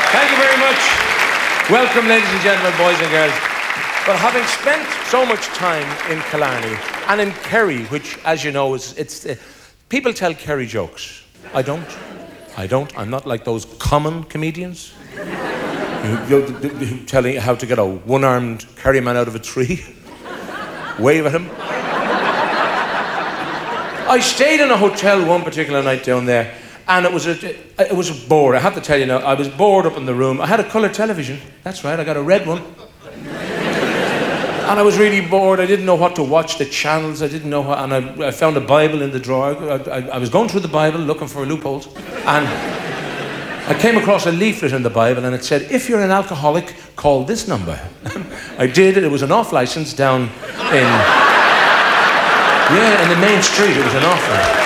Thank you very much. Welcome, ladies and gentlemen, boys and girls. But having spent so much time in Killarney and in Kerry, which, as you know, people tell Kerry jokes. I don't. I'm not like those common comedians who tell you how to get a one-armed Kerry man out of a tree. Wave at him. I stayed in a hotel one particular night down there, and it was a bore. I have to tell you now, I was bored up in the room. I had a colour television. That's right, I got a red one. And I was really bored. I didn't know what to watch, the channels. I didn't know what, and I found a Bible in the drawer. I was going through the Bible looking for loopholes, and I came across a leaflet in the Bible, and it said, "If you're an alcoholic, call this number." I did it. It was an off license down in the main street. It was an off license.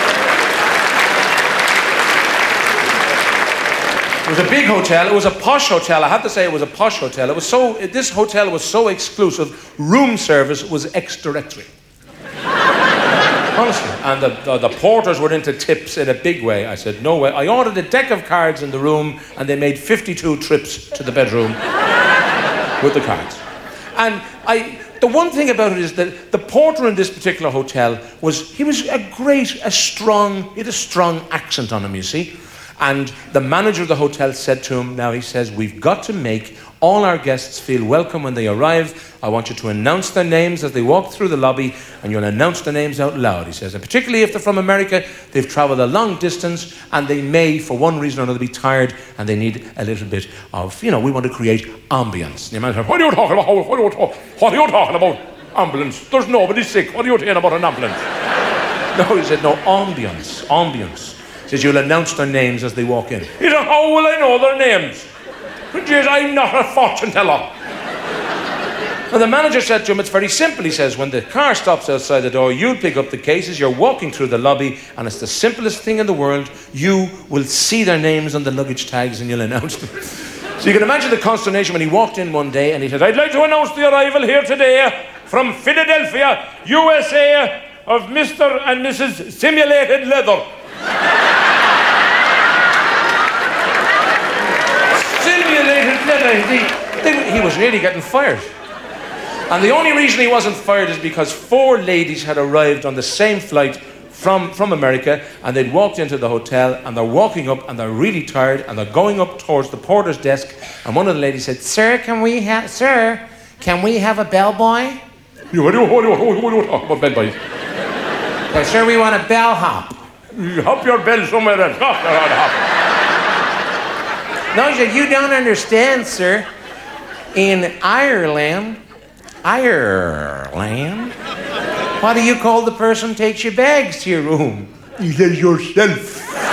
It was a big hotel. It was a posh hotel. I have to say it was a posh hotel. This hotel was so exclusive, room service was ex-directory. Honestly. And the porters were into tips in a big way. I said, no way. I ordered a deck of cards in the room, and they made 52 trips to the bedroom with the cards. And the one thing about it is that the porter in this particular hotel he had a strong accent on him, you see. And the manager of the hotel said to him, now he says, we've got to make all our guests feel welcome when they arrive. I want you to announce their names as they walk through the lobby, and you'll announce their names out loud, he says. And particularly if they're from America, they've traveled a long distance, and they may, for one reason or another, be tired, and they need a little bit of, we want to create ambience. And the manager said, what are you talking about? What are you talking about? Ambulance. There's nobody sick. What are you talking about an ambulance? No, he said, no, ambience. He says, you'll announce their names as they walk in. He said, how will I know their names? Jeez, I'm not a fortune teller. And the manager said to him, it's very simple. He says, when the car stops outside the door, you'll pick up the cases, you're walking through the lobby, and it's the simplest thing in the world. You will see their names on the luggage tags and you'll announce them. So you can imagine the consternation when he walked in one day and he said, I'd like to announce the arrival here today from Philadelphia, USA, of Mr. and Mrs. Simulated Leather. Simulated leather. He was really getting fired. And the only reason he wasn't fired is because 4 ladies had arrived on the same flight from America, and they'd walked into the hotel, and they're walking up, and they're really tired, and they're going up towards the porter's desk, and one of the ladies said, Sir, can we have a bellboy? What do you talk about bellboys? Well, sir, we want a bellhop. You hop your bell somewhere else. No, you don't understand, sir. In Ireland, what do you call the person who takes your bags to your room? He says yourself.